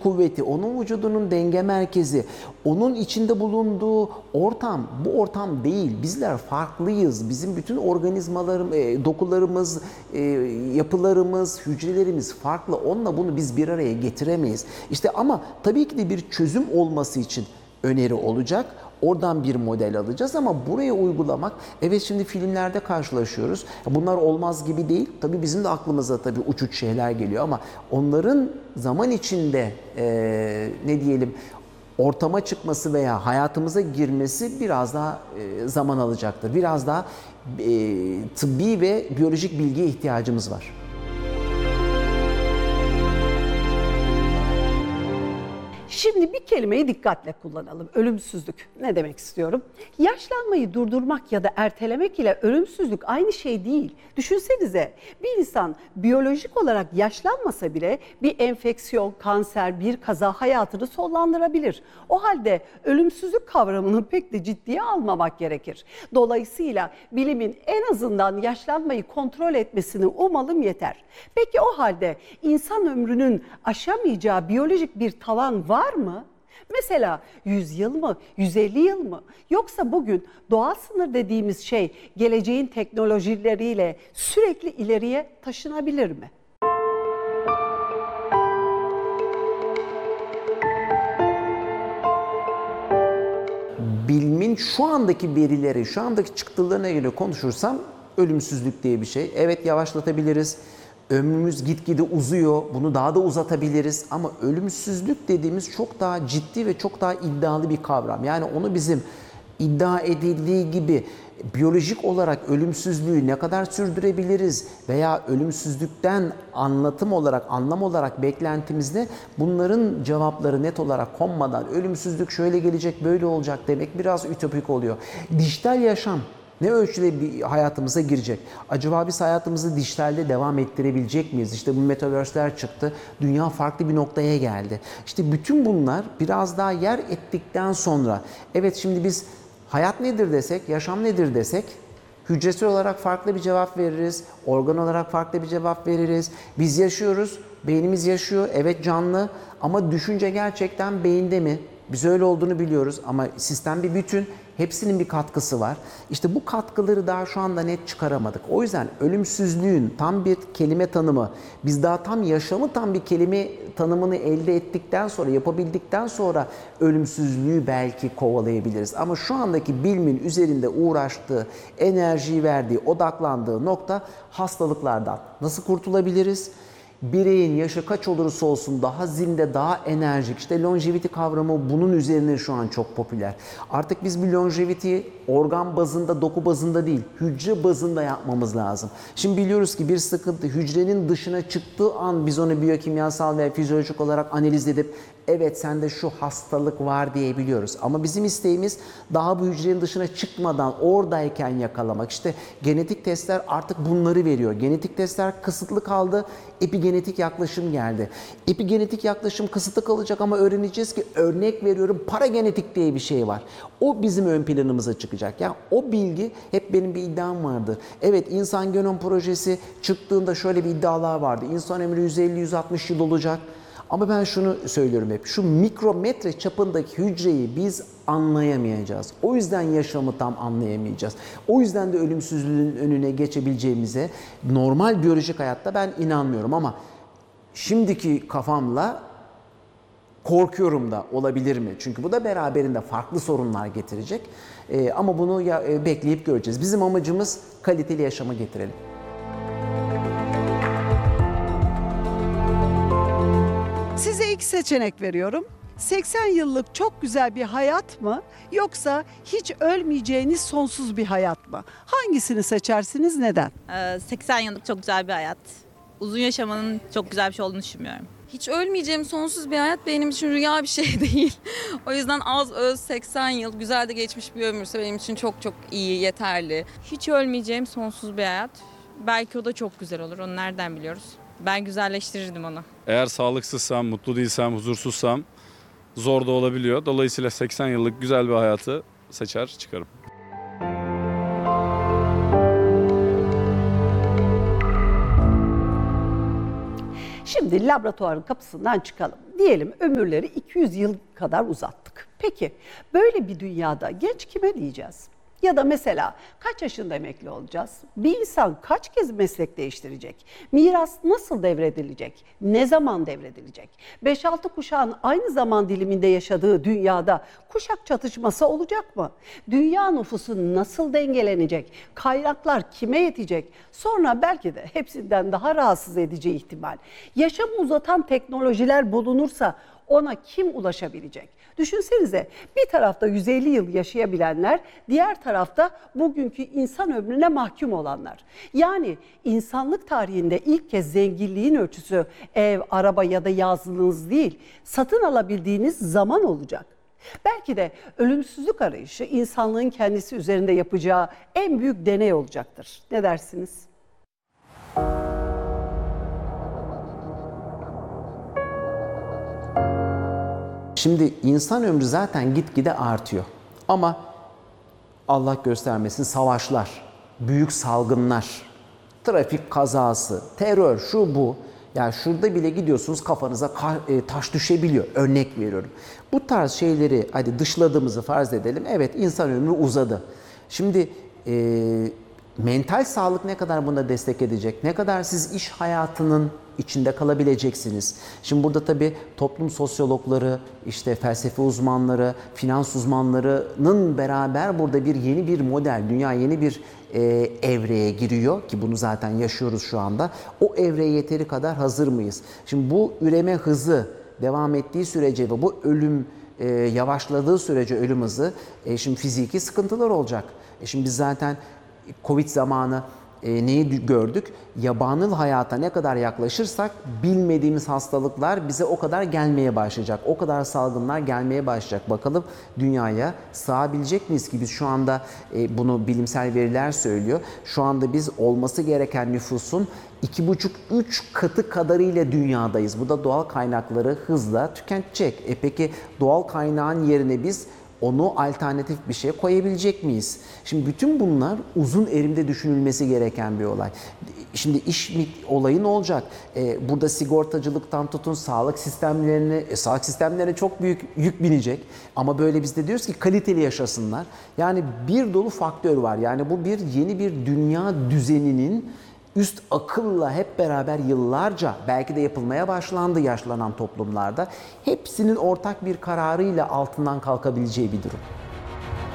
kuvveti, onun vücudunun denge merkezi, onun içinde bulunduğu ortam bu ortam değil. Bizler farklıyız. Bizim bütün dokularımız, yapılarımız, hücrelerimiz farklı. Onunla bunu biz bir araya getiremeyiz. İşte ama tabii ki de bir çözüm olması için öneri olacak. Oradan bir model alacağız ama buraya uygulamak, evet şimdi filmlerde karşılaşıyoruz. Bunlar olmaz gibi değil. Tabii bizim de aklımıza tabii uçuç şeyler geliyor ama onların zaman içinde ne diyelim ortama çıkması veya hayatımıza girmesi biraz daha zaman alacaktır. Biraz daha tıbbi ve biyolojik bilgiye ihtiyacımız var. Şimdi bir kelimeyi dikkatle kullanalım. Ölümsüzlük. Ne demek istiyorum? Yaşlanmayı durdurmak ya da ertelemek ile ölümsüzlük aynı şey değil. Düşünsenize, bir insan biyolojik olarak yaşlanmasa bile bir enfeksiyon, kanser, bir kaza hayatını sonlandırabilir. O halde ölümsüzlük kavramını pek de ciddiye almamak gerekir. Dolayısıyla bilimin en azından yaşlanmayı kontrol etmesini umalım yeter. Peki o halde insan ömrünün aşamayacağı biyolojik bir tavan var mı? Mesela 100 yıl mı, 150 yıl mı? Yoksa bugün doğal sınır dediğimiz şey geleceğin teknolojileriyle sürekli ileriye taşınabilir mi? Bilimin şu andaki verileri, şu andaki çıktılarına göre konuşursam ölümsüzlük diye bir şey. Evet, yavaşlatabiliriz. Ömrümüz gitgide uzuyor. Bunu daha da uzatabiliriz. Ama ölümsüzlük dediğimiz çok daha ciddi ve çok daha iddialı bir kavram. Yani onu bizim iddia edildiği gibi biyolojik olarak ölümsüzlüğü ne kadar sürdürebiliriz veya ölümsüzlükten anlam olarak beklentimizde bunların cevapları net olarak konmadan ölümsüzlük şöyle gelecek, böyle olacak demek biraz ütopik oluyor. Dijital yaşam ne ölçüde bir hayatımıza girecek? Acaba biz hayatımızı dijitalde devam ettirebilecek miyiz? İşte bu metaverse'ler çıktı. Dünya farklı bir noktaya geldi. İşte bütün bunlar biraz daha yer ettikten sonra, evet şimdi biz hayat nedir desek, yaşam nedir desek, hücresel olarak farklı bir cevap veririz, organ olarak farklı bir cevap veririz. Biz yaşıyoruz, beynimiz yaşıyor, evet canlı ama düşünce gerçekten beyinde mi? Biz öyle olduğunu biliyoruz ama sistem bir bütün, hepsinin bir katkısı var. İşte bu katkıları daha şu anda net çıkaramadık. O yüzden ölümsüzlüğün tam bir kelime tanımı, biz daha tam yaşamı tam bir kelime tanımını elde ettikten sonra, yapabildikten sonra ölümsüzlüğü belki kovalayabiliriz. Ama şu andaki bilimin üzerinde uğraştığı, enerjiyi verdiği, odaklandığı nokta hastalıklardan nasıl kurtulabiliriz? Bireyin yaşı kaç olursa olsun daha zinde, daha enerjik. İşte longevity kavramı bunun üzerine şu an çok popüler. Artık biz bir longevity'yi organ bazında, doku bazında değil, hücre bazında yapmamız lazım. Şimdi biliyoruz ki bir sıkıntı hücrenin dışına çıktığı an biz onu biyokimyasal ve fizyolojik olarak analiz edip evet sende şu hastalık var diyebiliyoruz. Ama bizim isteğimiz daha bu hücrenin dışına çıkmadan oradayken yakalamak. İşte genetik testler artık bunları veriyor. Genetik testler kısıtlı kaldı. Epigenetik yaklaşım geldi. Epigenetik yaklaşım kısıtlı kalacak ama öğreneceğiz ki örnek veriyorum paragenetik diye bir şey var. O bizim ön planımıza çıkacak. Yani o bilgi hep benim bir iddiam vardı. Evet insan genom projesi çıktığında şöyle bir iddialar vardı. İnsan ömrü 150-160 yıl olacak. Ama ben şunu söylüyorum hep, şu mikrometre çapındaki hücreyi biz anlayamayacağız. O yüzden yaşamı tam anlayamayacağız. O yüzden de ölümsüzlüğün önüne geçebileceğimize normal biyolojik hayatta ben inanmıyorum. Ama şimdiki kafamla korkuyorum da olabilir mi? Çünkü bu da beraberinde farklı sorunlar getirecek. Ama bunu bekleyip göreceğiz. Bizim amacımız kaliteli yaşama getirelim. Size iki seçenek veriyorum. 80 yıllık çok güzel bir hayat mı yoksa hiç ölmeyeceğiniz sonsuz bir hayat mı? Hangisini seçersiniz, neden? 80 yıllık çok güzel bir hayat. Uzun yaşamanın çok güzel bir şey olduğunu düşünmüyorum. Hiç ölmeyeceğim sonsuz bir hayat benim için rüya bir şey değil. O yüzden az öz 80 yıl güzel de geçmiş bir ömürse benim için çok çok iyi, yeterli. Hiç ölmeyeceğim sonsuz bir hayat. Belki o da çok güzel olur. Onu nereden biliyoruz? Ben güzelleştirirdim onu. Eğer sağlıksızsam, mutlu değilsem, huzursuzsam zor da olabiliyor. Dolayısıyla 80 yıllık güzel bir hayatı seçer çıkarım. Şimdi laboratuvarın kapısından çıkalım. diyelim ömürleri 200 yıl kadar uzattık. Peki böyle bir dünyada genç kime diyeceğiz? Ya da mesela kaç yaşında emekli olacağız? Bir insan kaç kez meslek değiştirecek? Miras nasıl devredilecek? Ne zaman devredilecek? 5-6 kuşağın aynı zaman diliminde yaşadığı dünyada kuşak çatışması olacak mı? Dünya nüfusu nasıl dengelenecek? Kaynaklar kime yetecek? Sonra belki de hepsinden daha rahatsız edici ihtimal. Yaşamı uzatan teknolojiler bulunursa ona kim ulaşabilecek? Düşünsenize, bir tarafta 150 yıl yaşayabilenler, diğer tarafta bugünkü insan ömrüne mahkum olanlar. Yani insanlık tarihinde ilk kez zenginliğin ölçüsü ev, araba ya da yazlığınız değil, satın alabildiğiniz zaman olacak. Belki de ölümsüzlük arayışı insanlığın kendisi üzerinde yapacağı en büyük deney olacaktır. Ne dersiniz? Şimdi insan ömrü zaten gitgide artıyor. Ama Allah göstermesin savaşlar, büyük salgınlar, trafik kazası, terör, şu bu. Yani şurada bile gidiyorsunuz kafanıza taş düşebiliyor. Örnek veriyorum. Bu tarz şeyleri hadi dışladığımızı farz edelim. Evet, insan ömrü uzadı. Şimdi mental sağlık ne kadar buna destek edecek? Ne kadar siz iş hayatının içinde kalabileceksiniz? Şimdi burada tabii toplum sosyologları, işte felsefe uzmanları, finans uzmanlarının beraber burada yeni bir model, dünya yeni bir evreye giriyor ki bunu zaten yaşıyoruz şu anda. O evreye yeteri kadar hazır mıyız? Şimdi bu üreme hızı devam ettiği sürece ve bu ölüm yavaşladığı sürece ölüm hızı, şimdi fiziki sıkıntılar olacak. Şimdi biz zaten Covid zamanı neyi gördük? Yabanıl hayata ne kadar yaklaşırsak bilmediğimiz hastalıklar bize o kadar gelmeye başlayacak. O kadar salgınlar gelmeye başlayacak. Bakalım dünyaya sığabilecek miyiz ki biz şu anda bunu bilimsel veriler söylüyor. Şu anda biz olması gereken nüfusun 2,5-3 katı kadarıyla dünyadayız. Bu da doğal kaynakları hızla tüketecek. Peki doğal kaynağın yerine biz onu alternatif bir şeye koyabilecek miyiz? Şimdi bütün bunlar uzun erimde düşünülmesi gereken bir olay. Şimdi iş olayı ne olacak? Burada sigortacılıktan tutun sağlık sistemlerine çok büyük yük binecek. Ama böyle biz de diyoruz ki kaliteli yaşasınlar. Yani bir dolu faktör var. Yani bu yeni bir dünya düzeninin üst akılla hep beraber yıllarca belki de yapılmaya başlandı yaşlanan toplumlarda. Hepsinin ortak bir kararıyla altından kalkabileceği bir durum.